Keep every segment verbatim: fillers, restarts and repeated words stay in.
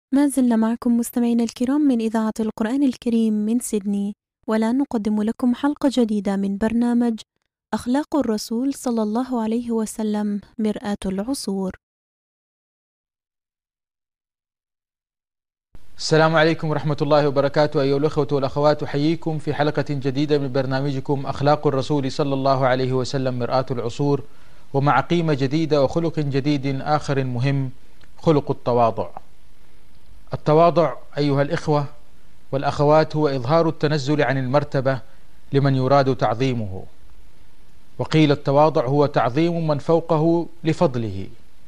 ما زلنا معكم مستمعينا الكرام من إذاعة القرآن الكريم من سيدني، والآن نقدم لكم حلقة جديدة من برنامج أخلاق الرسول صلى الله عليه وسلم مرآة العصور. السلام عليكم ورحمة الله وبركاته أيها الأخوة والأخوات، أحييكم في حلقة جديدة من برنامجكم أخلاق الرسول صلى الله عليه وسلم مرآة العصور، ومع قيمة جديدة وخلق جديد آخر مهم، خلق التواضع. التواضع أيها الإخوة والأخوات هو إظهار التنزل عن المرتبة لمن يراد تعظيمه، وقيل التواضع هو تعظيم من فوقه لفضله.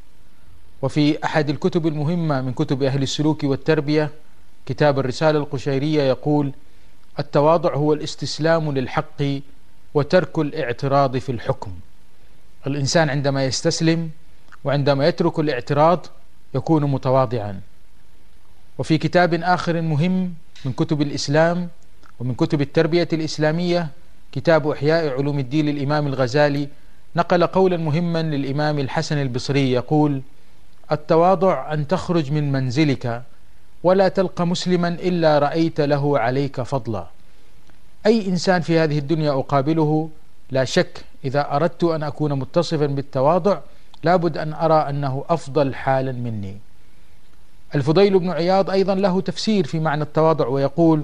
وفي أحد الكتب المهمة من كتب أهل السلوك والتربية كتاب الرسالة القشيرية يقول: التواضع هو الاستسلام للحق وترك الاعتراض في الحكم. الإنسان عندما يستسلم وعندما يترك الاعتراض يكون متواضعا. وفي كتاب آخر مهم من كتب الإسلام ومن كتب التربية الإسلامية كتاب إحياء علوم الدين للإمام الغزالي نقل قولا مهما للإمام الحسن البصري يقول: التواضع أن تخرج من منزلك ولا تلقى مسلما إلا رأيت له عليك فضلا. أي إنسان في هذه الدنيا أقابله لا شك إذا أردت أن أكون متصفا بالتواضع لابد أن أرى أنه أفضل حالا مني. الفضيل بن عياض أيضا له تفسير في معنى التواضع ويقول: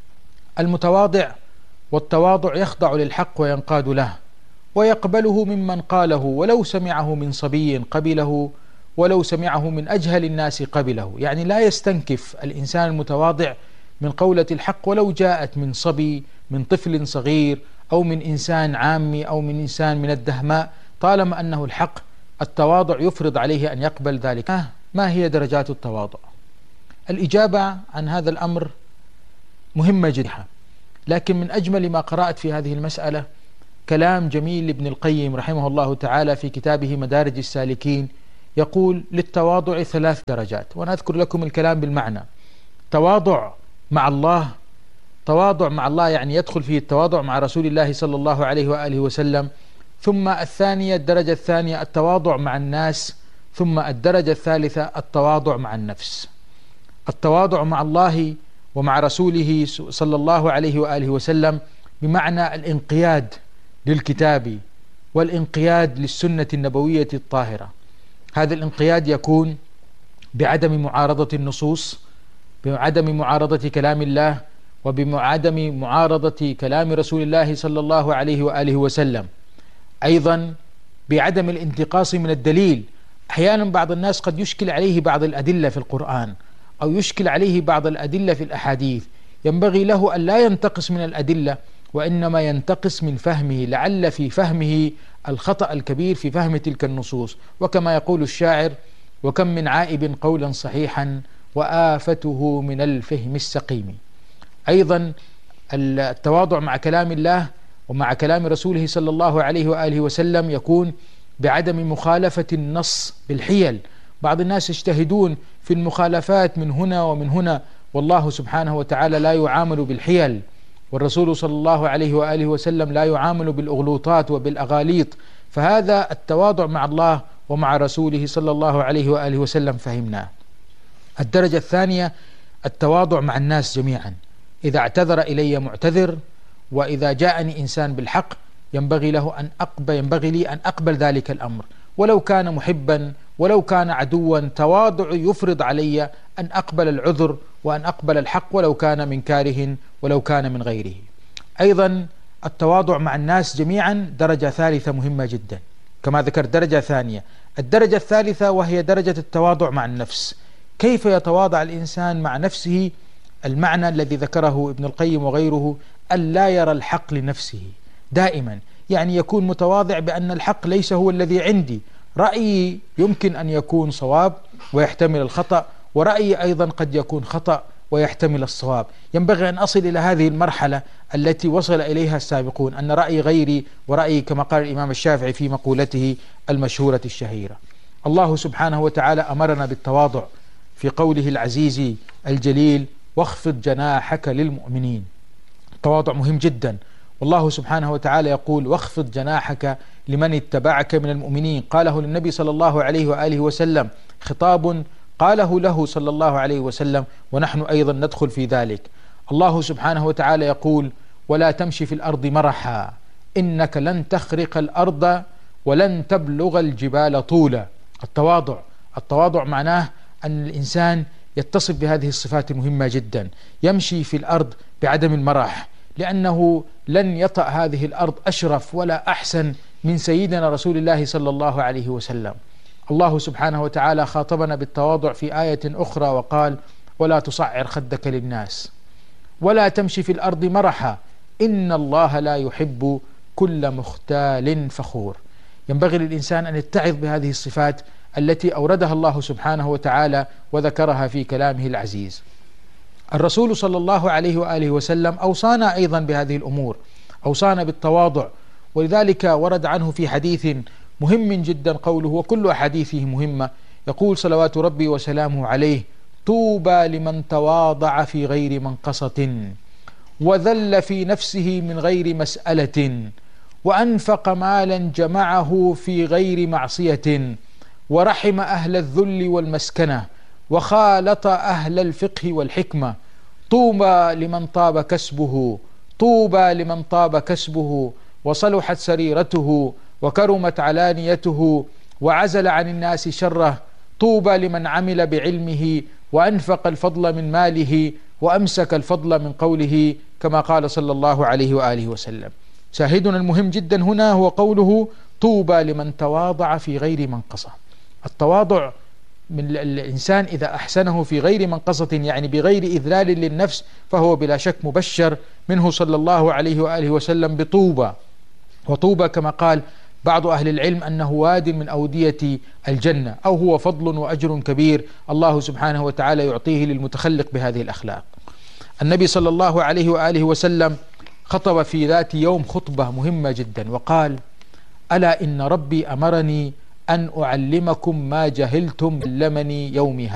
المتواضع والتواضع يخضع للحق وينقاد له ويقبله ممن قاله، ولو سمعه من صبي قبله، ولو سمعه من أجهل الناس قبله. يعني لا يستنكف الإنسان المتواضع من قولة الحق ولو جاءت من صبي، من طفل صغير، أو من إنسان عامي، أو من إنسان من الدهماء، طالما أنه الحق. التواضع يفرض عليه أن يقبل ذلك. ما هي درجات التواضع؟ الإجابة عن هذا الأمر مهمة جدا، لكن من أجمل ما قرأت في هذه المسألة كلام جميل لابن القيم رحمه الله تعالى في كتابه مدارج السالكين، يقول: للتواضع ثلاث درجات، وأنا أذكر لكم الكلام بالمعنى. تواضع مع الله، تواضع مع الله يعني يدخل فيه التواضع مع رسول الله صلى الله عليه وآله وسلم، ثم الثانية الدرجة الثانية التواضع مع الناس، ثم الدرجة الثالثة التواضع مع النفس. التواضع مع الله ومع رسوله صلى الله عليه وآله وسلم بمعنى الانقياد للكتاب والانقياد للسنة النبوية الطاهرة. هذا الانقياد يكون بعدم معارضة النصوص، بعدم معارضة كلام الله، وبعدم معارضة كلام رسول الله صلى الله عليه وآله وسلم. أيضا بعدم الانتقاص من الدليل. أحيانا بعض الناس قد يشكل عليه بعض الأدلة في القرآن أو يشكل عليه بعض الأدلة في الأحاديث، ينبغي له أن لا ينتقص من الأدلة، وإنما ينتقص من فهمه، لعل في فهمه الخطأ الكبير في فهم تلك النصوص. وكما يقول الشاعر: وكم من عائب قولا صحيحا وآفته من الفهم السقيم. أيضا التواضع مع كلام الله ومع كلام رسوله صلى الله عليه وآله وسلم يكون بعدم مخالفة النص بالحيل. بعض الناس يجتهدون في المخالفات من هنا ومن هنا، والله سبحانه وتعالى لا يعامل بالحيل، والرسول صلى الله عليه وآله وسلم لا يعامل بالأغلوطات وبالأغاليط. فهذا التواضع مع الله ومع رسوله صلى الله عليه وآله وسلم فهمناه. الدرجة الثانية التواضع مع الناس جميعا. إذا اعتذر إلي معتذر، وإذا جاءني إنسان بالحق ينبغي له أن أقبل ينبغي لي أن أقبل ذلك الأمر، ولو كان محبا ولو كان عدوا. تواضع يفرض علي أن أقبل العذر وأن أقبل الحق ولو كان من كاره ولو كان من غيره. أيضا التواضع مع الناس جميعا درجة ثالثة مهمة جدا، كما ذكر درجة ثانية. الدرجة الثالثة وهي درجة التواضع مع النفس. كيف يتواضع الإنسان مع نفسه؟ المعنى الذي ذكره ابن القيم وغيره: أن لا يرى الحق لنفسه دائما، يعني يكون متواضع بأن الحق ليس هو الذي عندي. رأيي يمكن أن يكون صواب ويحتمل الخطأ، ورأيي أيضا قد يكون خطأ ويحتمل الصواب. ينبغي أن أصل إلى هذه المرحلة التي وصل إليها السابقون، أن رأي غيري ورأيي، كما قال الإمام الشافعي في مقولته المشهورة الشهيرة. الله سبحانه وتعالى أمرنا بالتواضع في قوله العزيز الجليل: واخفض جناحك للمؤمنين. التواضع مهم جدا، والله سبحانه وتعالى يقول: واخفض جناحك لمن اتبعك من المؤمنين. قاله للنبي صلى الله عليه وآله وسلم خطاب قاله له صلى الله عليه وسلم، ونحن أيضا ندخل في ذلك. الله سبحانه وتعالى يقول: ولا تمشي في الأرض مرحا إنك لن تخرق الأرض ولن تبلغ الجبال طولا. التواضع التواضع معناه أن الإنسان يتصف بهذه الصفات المهمة جدا، يمشي في الأرض بعدم المرح، لأنه لن يطأ هذه الأرض أشرف ولا أحسن من سيدنا رسول الله صلى الله عليه وسلم. الله سبحانه وتعالى خاطبنا بالتواضع في آية أخرى وقال: ولا تصعر خدك للناس ولا تمشي في الأرض مرحا إن الله لا يحب كل مختال فخور. ينبغي للإنسان أن يتعظ بهذه الصفات التي أوردها الله سبحانه وتعالى وذكرها في كلامه العزيز. الرسول صلى الله عليه وآله وسلم أوصانا أيضا بهذه الأمور، أوصانا بالتواضع، ولذلك ورد عنه في حديث مهم جدا قوله، وكل أحاديثه مهمة، يقول صلوات ربي وسلامه عليه: طوبى لمن تواضع في غير منقصة وذل في نفسه من غير مسألة وأنفق مالا جمعه في غير معصية ورحم أهل الذل والمسكنة وخالط أهل الفقه والحكمة. طوبى لمن طاب كسبه طوبى لمن طاب كسبه وصلحت سريرته وكرمت علانيته وعزل عن الناس شره. طوبى لمن عمل بعلمه وأنفق الفضل من ماله وأمسك الفضل من قوله، كما قال صلى الله عليه وآله وسلم. شاهدنا المهم جدا هنا هو قوله: طوبى لمن تواضع في غير منقصة. التواضع من الإنسان إذا أحسنه في غير منقصة، يعني بغير إذلال للنفس، فهو بلا شك مبشر منه صلى الله عليه وآله وسلم بطوبى. وطوبى كما قال بعض أهل العلم أنه واد من أودية الجنة، أو هو فضل وأجر كبير الله سبحانه وتعالى يعطيه للمتخلق بهذه الأخلاق. النبي صلى الله عليه وآله وسلم خطب في ذات يوم خطبة مهمة جدا وقال: ألا إن ربي أمرني أن أعلمكم ما جهلتم علمني يومي هذا.